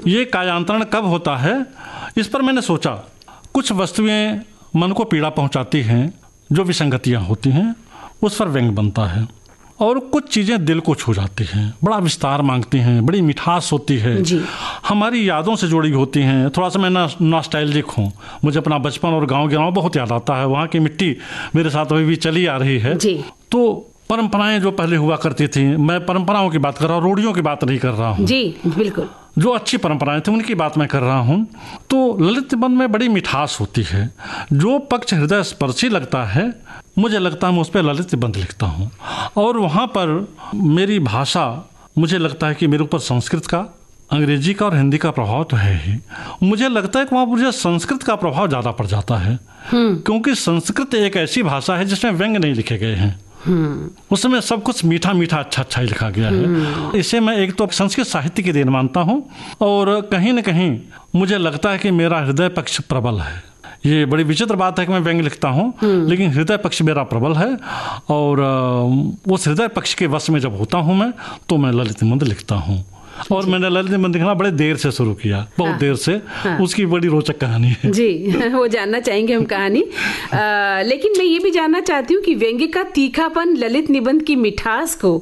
ये कायांतरण कब होता है, इस पर मैंने सोचा। कुछ वस्तुएं मन को पीड़ा पहुंचाती हैं, जो विसंगतियां होती हैं, उस पर व्यंग बनता है। और कुछ चीज़ें दिल को छू जाती हैं, बड़ा विस्तार मांगती हैं, बड़ी मिठास होती है, हमारी यादों से जुड़ी होती हैं। थोड़ा सा मैं नॉस्टैल्जिक हूँ, मुझे अपना बचपन और गांव बहुत याद आता है। वहाँ की मिट्टी मेरे साथ अभी भी चली आ रही है। तो परंपराएं जो पहले हुआ करती थी, मैं परंपराओं की बात कर रहा हूँ, रूढ़ियों की बात नहीं कर रहा हूँ। जी बिल्कुल, जो अच्छी परंपराएं थी उनकी बात मैं कर रहा हूँ। तो ललित निबंध में बड़ी मिठास होती है। जो पक्ष हृदय स्पर्शी लगता है, मुझे लगता है मैं उस पर ललित निबंध लिखता हूँ। और वहाँ पर मेरी भाषा, मुझे लगता है कि मेरे ऊपर संस्कृत का, अंग्रेजी का और हिंदी का प्रभाव तो है ही। मुझे लगता है कि वहाँ मुझे संस्कृत का प्रभाव ज़्यादा पड़ जाता है, क्योंकि संस्कृत एक ऐसी भाषा है जिसमें व्यंग नहीं लिखे गए हैं। उसमें सब कुछ मीठा मीठा अच्छा ही लिखा गया है। इसे मैं एक तो संस्कृत साहित्य की देन मानता हूँ, और कहीं न कहीं मुझे लगता है कि मेरा हृदय पक्ष प्रबल है। ये बड़ी विचित्र बात है कि मैं व्यंग लिखता हूँ, लेकिन हृदय पक्ष मेरा प्रबल है। और उस हृदय पक्ष के वश में जब होता हूँ मैं, तो मैं ललित निबंध लिखता हूँ। और मैंने ललित निबंध लिखना बड़े देर से शुरू किया, बहुत देर से। उसकी बड़ी रोचक कहानी है जी, वो जानना चाहेंगे हम कहानी। लेकिन मैं ये भी जानना चाहती हूँ कि व्यंग्य का तीखापन ललित निबंध की मिठास को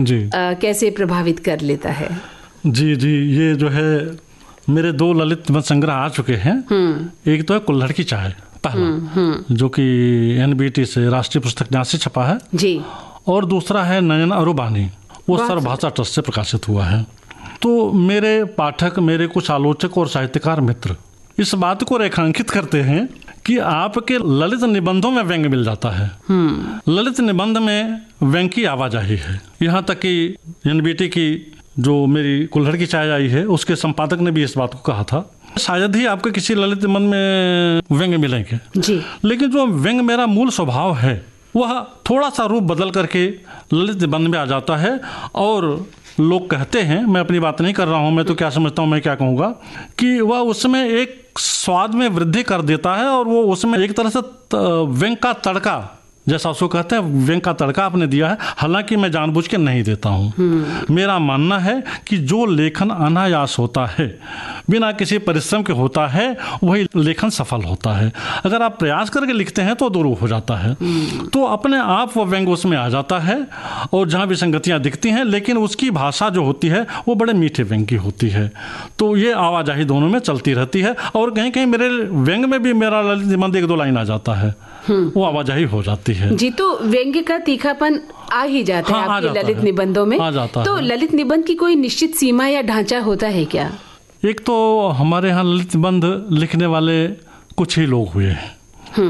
कैसे प्रभावित कर लेता है। जी, ये जो है मेरे 2 ललित निबंध संग्रह आ चुके हैं। एक तो है कुल्हड़ की चाय, पहला, जो कि NBT से राष्ट्रीय पुस्तक न्यास से छपा है जी। और दूसरा है नयन अरुबानी, वो सर्वभाषा ट्रस्ट से प्रकाशित हुआ है। तो मेरे पाठक, मेरे कुछ आलोचक और साहित्यकार मित्र इस बात को रेखांकित करते हैं कि आपके ललित निबंधों में व्यंग मिल जाता है। ललित निबंध में व्यंग की आवाजाही है। यहाँ तक कि NBT की जो मेरी कुल्हड़ की चाय आई है, उसके संपादक ने भी इस बात को कहा था, शायद ही आपके किसी ललित निबंध में व्यंग मिलेंगे जी। लेकिन जो व्यंग मेरा मूल स्वभाव है, वह थोड़ा सा रूप बदल करके ललित निबंध में आ जाता है। और लोग कहते हैं, मैं अपनी बात नहीं कर रहा हूँ, मैं तो क्या समझता हूँ, मैं क्या कहूँगा, कि वह उसमें एक स्वाद में वृद्धि कर देता है। और वो उसमें एक तरह से व्यंग का तड़का, जैसा उसको कहते हैं, व्यंग का तड़का आपने दिया है। हालांकि मैं जानबूझ के नहीं देता हूँ। मेरा मानना है कि जो लेखन अनायास होता है, बिना किसी परिश्रम के होता है, वही लेखन सफल होता है। अगर आप प्रयास करके लिखते हैं तो दुरूह हो जाता है। तो अपने आप वो व्यंग उसमें आ जाता है, और जहाँ विसंगतियाँ दिखती हैं, लेकिन उसकी भाषा जो होती है वो बड़े मीठे व्यंग की होती है। तो ये आवाजाही दोनों में चलती रहती है। और कहीं कहीं मेरे व्यंग में भी मेरा ललित निबंध 1-2 लाइन आ जाता है, वो आवाजाही हो जाती है जी। तो व्यंग्य का तीखापन आ ही जाता है आपके ललित निबंधों में। तो ललित निबंध की कोई निश्चित सीमा या ढांचा होता है क्या? एक तो हमारे यहाँ ललित निबंध लिखने वाले कुछ ही लोग हुए हैं,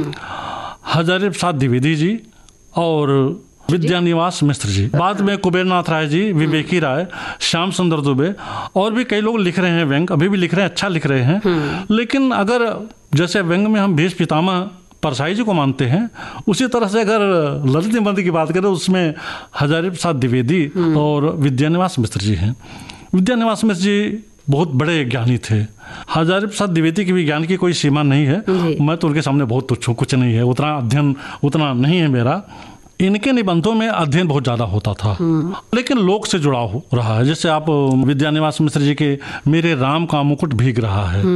हजारी प्रसाद द्विवेदी जी और विद्यानिवास मिश्र जी। बाद में कुबेरनाथ राय जी, विवेकी राय, श्याम सुंदर दुबे और भी कई लोग लिख रहे हैं व्यंग, अभी भी लिख रहे हैं, अच्छा लिख रहे हैं। लेकिन अगर जैसे व्यंग में हम भीष्म पितामह परसाई जी को मानते हैं, उसी तरह से अगर ललित निबंध की बात करें, उसमें हजारी प्रसाद द्विवेदी और विद्यानिवास मिश्र जी हैं। विद्यानिवास मिश्र जी बहुत बड़े ज्ञानी थे। हजारी प्रसाद द्विवेदी की भी ज्ञान की कोई सीमा नहीं है। मैं तो उनके सामने बहुत तुच्छ हूँ, कुछ नहीं है, उतना अध्ययन उतना नहीं है मेरा। इनके निबंधों में अध्ययन बहुत ज़्यादा होता था, लेकिन लोक से जुड़ाव हो रहा है। जैसे आप विद्यानिवास मिश्र जी के मेरे राम का मुकुट भीग रहा है,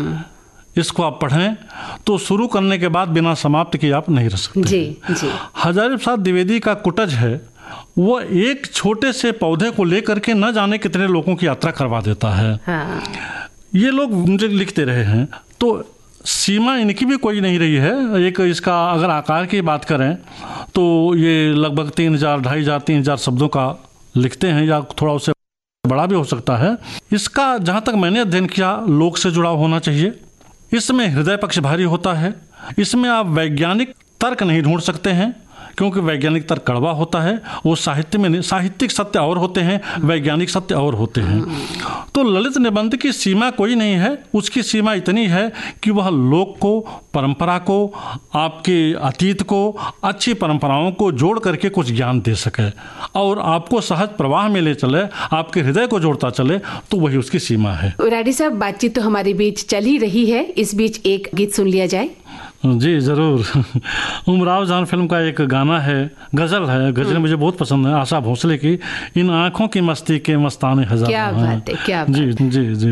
इसको आप पढ़ें तो शुरू करने के बाद बिना समाप्त किए आप नहीं रह सकते जी। हजारी प्रसाद द्विवेदी का कुटज है, वो एक छोटे से पौधे को लेकर के न जाने कितने लोगों की यात्रा करवा देता है। ये लोग मुझे लिखते रहे हैं, तो सीमा इनकी भी कोई नहीं रही है। एक इसका अगर आकार की बात करें तो ये लगभग 3000, 2500, 3000 शब्दों का लिखते हैं, या थोड़ा उससे बड़ा भी हो सकता है। इसका जहाँ तक मैंने अध्ययन किया, लोक से जुड़ाव होना चाहिए। इसमें हृदय पक्ष भारी होता है। इसमें आप वैज्ञानिक तर्क नहीं ढूंढ सकते हैं, क्योंकि वैज्ञानिक तर्क कड़वा होता है। वो साहित्य में नहीं, साहित्यिक सत्य और होते हैं, वैज्ञानिक सत्य और होते हैं। तो ललित निबंध की सीमा कोई नहीं है। उसकी सीमा इतनी है कि वह लोक को, परंपरा को, आपके अतीत को, अच्छी परंपराओं को जोड़ करके कुछ ज्ञान दे सके और आपको सहज प्रवाह में ले चले, आपके हृदय को जोड़ता चले, तो वही उसकी सीमा है। राठी साहब, बातचीत तो हमारे बीच चल ही रही है, इस बीच एक गीत सुन लिया जाए। जी ज़रूर। उमराव जान फिल्म का एक गाना है, गज़ल है, गज़ल मुझे बहुत पसंद है, आशा भोसले की, इन आँखों की मस्ती के मस्ताने हजार। क्या बात है, क्या बात। जी जी जी।